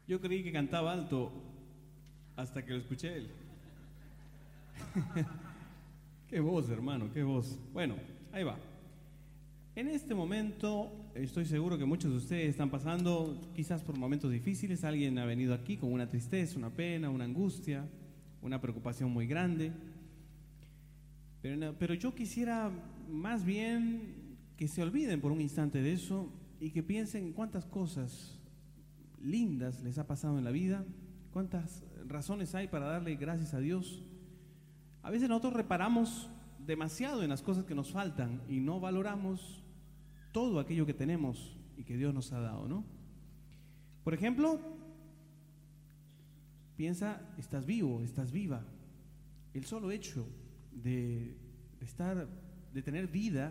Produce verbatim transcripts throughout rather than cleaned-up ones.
Yo creí que cantaba alto hasta que lo escuché él. Qué voz, hermano, qué voz. Bueno, ahí va. En este momento estoy seguro que muchos de ustedes están pasando quizás por momentos difíciles. Alguien ha venido aquí con una tristeza, una pena, una angustia, una preocupación muy grande. Pero, no, pero yo quisiera más bien que se olviden por un instante de eso y que piensen en cuántas cosas lindas les ha pasado en la vida, cuántas razones hay para darle gracias a Dios. A veces nosotros reparamos demasiado en las cosas que nos faltan y no valoramos todo aquello que tenemos y que Dios nos ha dado, ¿no? Por ejemplo, piensa, estás vivo, estás viva. El solo hecho de estar, de tener vida,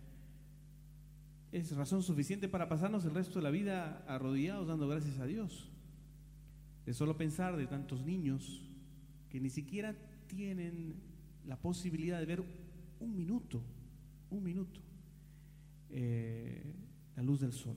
es razón suficiente para pasarnos el resto de la vida arrodillados dando gracias a Dios. De solo pensar de tantos niños que ni siquiera tienen la posibilidad de ver un minuto, un minuto, eh, la luz del sol.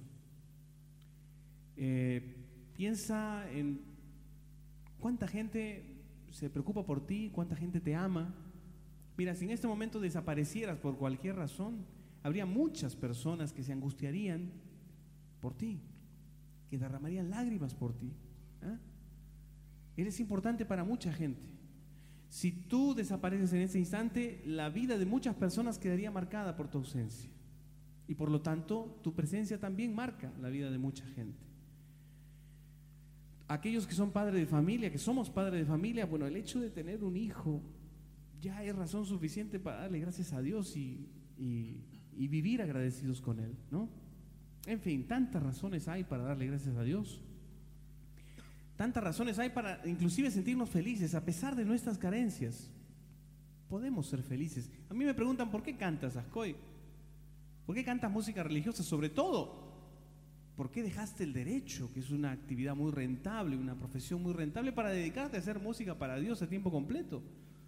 Eh, piensa en cuánta gente se preocupa por ti, cuánta gente te ama. Mira, si en este momento desaparecieras por cualquier razón, habría muchas personas que se angustiarían por ti, que derramarían lágrimas por ti. ¿eh? Eres importante para mucha gente. Si tú desapareces en ese instante, la vida de muchas personas quedaría marcada por tu ausencia. Y por lo tanto, tu presencia también marca la vida de mucha gente. Aquellos que son padres de familia, que somos padres de familia, bueno, el hecho de tener un hijo ya es razón suficiente para darle gracias a Dios y, y, y vivir agradecidos con Él, ¿no? En fin, tantas razones hay para darle gracias a Dios. Tantas razones hay para inclusive sentirnos felices a pesar de nuestras carencias. Podemos ser felices. A mí me preguntan, ¿por qué cantas, Ascoy? ¿Por qué cantas música religiosa? Sobre todo, ¿por qué dejaste el derecho, que es una actividad muy rentable, una profesión muy rentable, para dedicarte a hacer música para Dios a tiempo completo?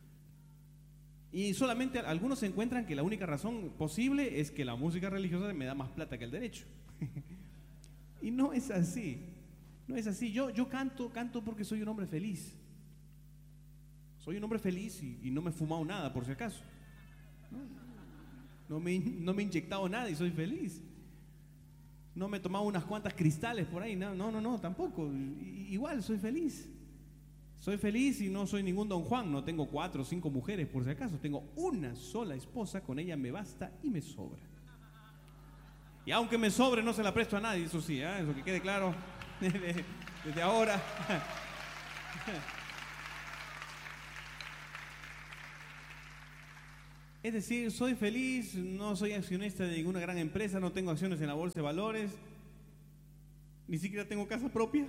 Y solamente algunos encuentran que la única razón posible es que la música religiosa me da más plata que el derecho. Y no es así. No es así. Yo, yo canto, canto porque soy un hombre feliz. Soy un hombre feliz y, y no me he fumado nada, por si acaso. No, no, me, no me he inyectado nada y soy feliz. No me he tomado unas cuantas cristales por ahí. No, no, no, no tampoco. I, igual soy feliz. Soy feliz y no soy ningún Don Juan. No tengo cuatro o cinco mujeres, por si acaso. Tengo una sola esposa, con ella me basta y me sobra. Y aunque me sobre, no se la presto a nadie, eso sí, ¿eh? Eso que quede claro. Desde, desde ahora. Es decir, soy feliz, no soy accionista de ninguna gran empresa, no tengo acciones en la bolsa de valores, ni siquiera tengo casa propia,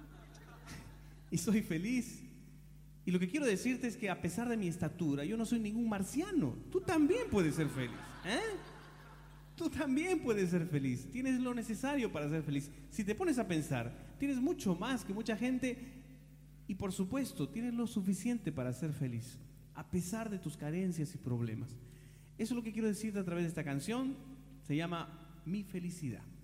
y soy feliz. Y lo que quiero decirte es que a pesar de mi estatura, yo no soy ningún marciano. Tú también puedes ser feliz, ¿eh? Tú también puedes ser feliz, tienes lo necesario para ser feliz. Si te pones a pensar, tienes mucho más que mucha gente y por supuesto, tienes lo suficiente para ser feliz, a pesar de tus carencias y problemas. Eso es lo que quiero decirte a través de esta canción, se llama Mi Felicidad.